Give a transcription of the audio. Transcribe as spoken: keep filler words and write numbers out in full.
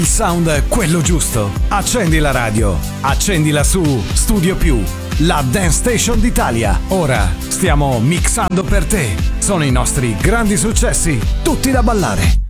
Il sound è quello giusto. Accendi la radio. Accendila su Studio Più, la dance station d'Italia. Ora stiamo mixando per te. Sono i nostri grandi successi, tutti da ballare.